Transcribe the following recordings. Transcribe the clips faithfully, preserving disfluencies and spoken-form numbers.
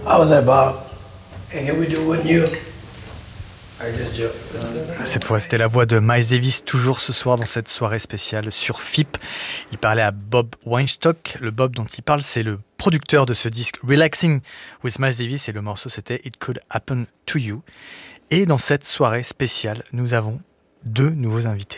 I was like, Bob, and can we do one you? Cette fois, c'était la voix de Miles Davis, toujours ce soir dans cette soirée spéciale sur F I P. Il parlait à Bob Weinstock. Le Bob dont il parle, c'est le producteur de ce disque Relaxing with Miles Davis, et le morceau c'était It Could Happen to You. Et dans cette soirée spéciale, nous avons deux nouveaux invités.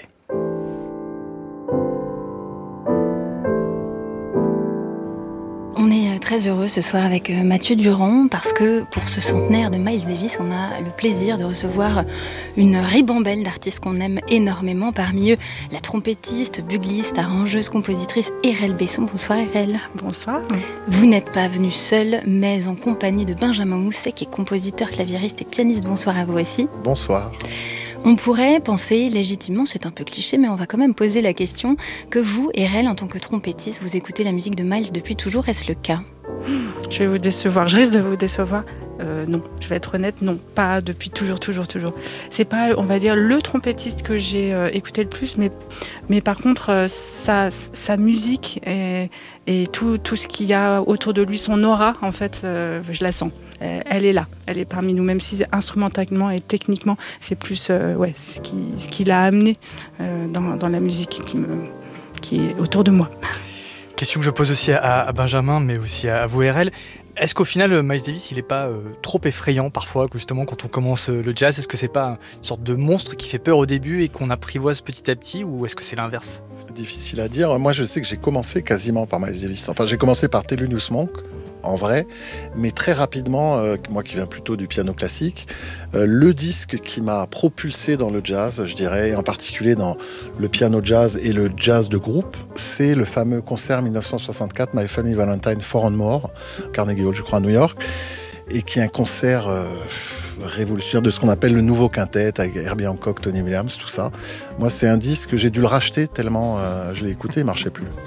On est très heureux ce soir avec Mathieu Durand parce que pour ce centenaire de Miles Davis, on a le plaisir de recevoir une ribambelle d'artistes qu'on aime énormément. Parmi eux, la trompettiste, bugliste, arrangeuse, compositrice Erel Besson. Bonsoir Erel. Bonsoir. Vous n'êtes pas venu seul, mais en compagnie de Benjamin Mousset, qui est compositeur, claviériste et pianiste. Bonsoir à vous aussi. Bonsoir. On pourrait penser légitimement, c'est un peu cliché, mais on va quand même poser la question, que vous, Erel, en tant que trompettiste, vous écoutez la musique de Miles depuis toujours, est-ce le cas ? Je vais vous décevoir, je risque de vous décevoir. Euh, non, je vais être honnête, non, pas depuis toujours, toujours, toujours. C'est pas, on va dire, le trompettiste que j'ai euh, écouté le plus, mais, mais par contre, euh, sa, sa musique et, et tout, tout ce qu'il y a autour de lui, son aura, en fait, euh, je la sens. Elle est là, elle est parmi nous, même si instrumentalement et techniquement, c'est plus euh, ouais, ce qui, ce qui l'a amené euh, dans, dans la musique qui, me, qui est autour de moi. Question que je pose aussi à, à Benjamin, mais aussi à, à vous, R L. Est-ce qu'au final, Miles Davis, il n'est pas euh, trop effrayant parfois, justement, quand on commence euh, le jazz? Est-ce que c'est pas une sorte de monstre qui fait peur au début et qu'on apprivoise petit à petit, ou est-ce que c'est l'inverse? Difficile à dire. Moi, je sais que j'ai commencé quasiment par Miles Davis. Enfin, j'ai commencé par Thelonious Monk, en vrai, mais très rapidement, euh, moi qui viens plutôt du piano classique, euh, le disque qui m'a propulsé dans le jazz, je dirais, en particulier dans le piano jazz et le jazz de groupe, c'est le fameux concert dix-neuf cent soixante-quatre, My Funny Valentine Four and More, Carnegie Hall, je crois, à New York, et qui est un concert euh, révolutionnaire de ce qu'on appelle le nouveau quintet, avec Herbie Hancock, Tony Williams, tout ça. Moi, c'est un disque que j'ai dû le racheter tellement euh, je l'ai écouté, il ne marchait plus.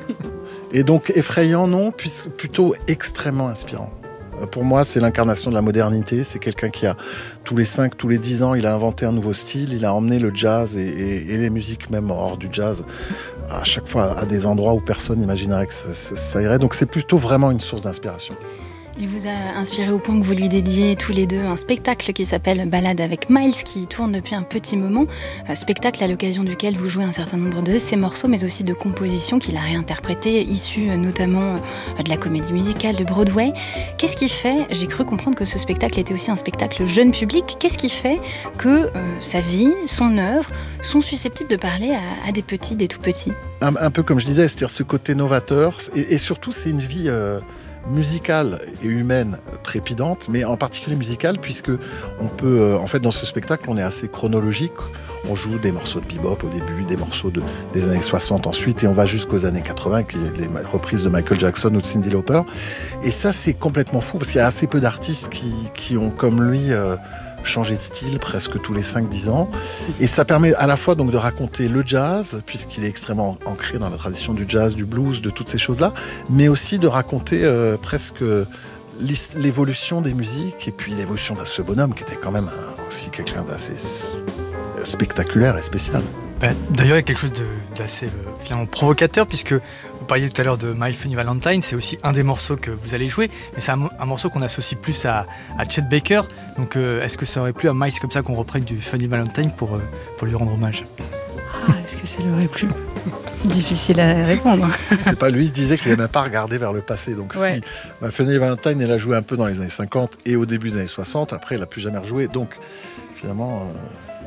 Et donc effrayant, non, puisque plutôt extrêmement inspirant. Pour moi, c'est l'incarnation de la modernité. C'est quelqu'un qui a, tous les cinq, tous les dix ans, il a inventé un nouveau style. Il a emmené le jazz et, et, et les musiques, même hors du jazz, à chaque fois à des endroits où personne n'imaginerait que ça, ça, ça irait. Donc c'est plutôt vraiment une source d'inspiration. Il vous a inspiré au point que vous lui dédiez tous les deux un spectacle qui s'appelle Balade avec Miles, qui tourne depuis un petit moment. Un spectacle à l'occasion duquel vous jouez un certain nombre de ses morceaux, mais aussi de compositions qu'il a réinterprétées, issues notamment de la comédie musicale de Broadway. Qu'est-ce qui fait, j'ai cru comprendre que ce spectacle était aussi un spectacle jeune public, qu'est-ce qui fait que euh, sa vie, son œuvre, sont susceptibles de parler à, à des petits, des tout petits? Un, un peu comme je disais, c'est-à-dire ce côté novateur, et, et surtout c'est une vie... Euh, musicale et humaine trépidante, mais en particulier musicale, puisque on peut, euh, en fait, dans ce spectacle, on est assez chronologique. On joue des morceaux de bebop au début, des morceaux de, des années soixante ensuite, et on va jusqu'aux années quatre-vingts, qui est les reprises de Michael Jackson ou de Cyndi Lauper. Et ça, c'est complètement fou, parce qu'il y a assez peu d'artistes qui, qui ont, comme lui, euh, changé de style presque tous les cinq dix ans. Et ça permet à la fois donc de raconter le jazz, puisqu'il est extrêmement ancré dans la tradition du jazz, du blues, de toutes ces choses-là, mais aussi de raconter euh, presque l'évolution des musiques et puis l'évolution de ce bonhomme qui était quand même un, aussi quelqu'un d'assez spectaculaire et spécial. Ben, d'ailleurs, il y a quelque chose de, d'assez euh, finalement provocateur, puisque vous parliez tout à l'heure de My Funny Valentine, c'est aussi un des morceaux que vous allez jouer, mais c'est un, un morceau qu'on associe plus à, à Chet Baker. Donc, euh, est-ce que ça aurait plu à Miles comme ça qu'on reprenne du Funny Valentine pour, euh, pour lui rendre hommage? Ah, est-ce que ça lui aurait plu? Difficile à répondre. C'est pas lui, il disait qu'il n'aimait pas regarder vers le passé. Donc, ouais. qui, My Funny Valentine, il a joué un peu dans les années cinquante et au début des années soixante. Après, il n'a plus jamais rejoué. Donc, finalement... Euh...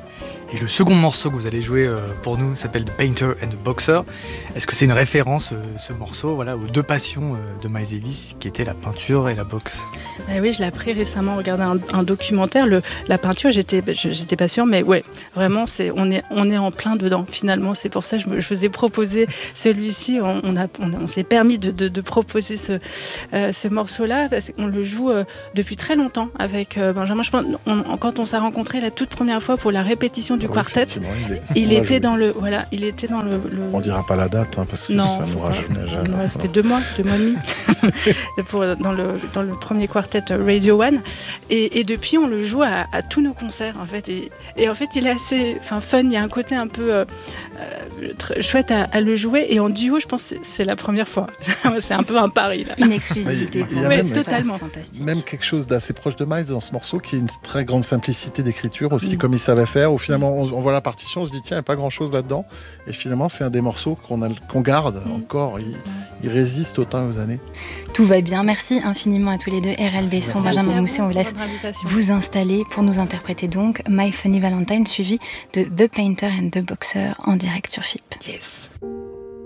Et le second morceau que vous allez jouer euh, pour nous s'appelle The Painter and the Boxer. Est-ce que c'est une référence, euh, ce morceau, voilà, aux deux passions euh, de Miles Davis, qui étaient la peinture et la boxe? Ah oui, je l'ai appris récemment, regardé un, un documentaire. Le, la peinture, j'étais, j'étais pas sûre, mais ouais, vraiment, c'est, on, est, on est en plein dedans. Finalement, c'est pour ça que je, me, je vous ai proposé celui-ci. On, on, a, on, on s'est permis de, de, de proposer ce, euh, ce morceau-là, parce qu'on le joue euh, depuis très longtemps avec euh, Benjamin. Je pense, on, quand on s'est rencontrés la toute première fois pour la répétition du oui, quartet, il, est, il était dans le, voilà, il était dans le, le... On dira pas la date, hein, parce que non, ça nous rajeunit. Il nous restait deux mois, deux mois et demi pour, dans, le, dans le premier quartet Radio One. Et, et depuis, on le joue à, à tous nos concerts, en fait. Et, et en fait, il est assez enfin, fun. Il y a un côté un peu, euh, euh, très chouette à, à le jouer. Et en duo, je pense que c'est la première fois. C'est un peu un pari, là. Une exclusivité. Il y a pour même- nous, totalement. fantastique. Même quelque chose d'assez proche de Miles dans ce morceau, qui est une très grande simplicité d'écriture aussi, Mm. comme il savait faire. Où finalement, on, on voit la partition, on se dit tiens, il n'y a pas grand-chose là-dedans. Et finalement, c'est un des morceaux qu'on, a, qu'on garde Mm. encore. Il, il résiste au temps et aux années. Tout va bien. Merci infiniment à tous les deux. R L Besson, Merci. Benjamin Merci à Mousset, vous on vous pour laisse votre invitation. vous installer pour nous interpréter donc My Funny Valentine, suivi de The Painter and the Boxer en direct sur F I P. Yes.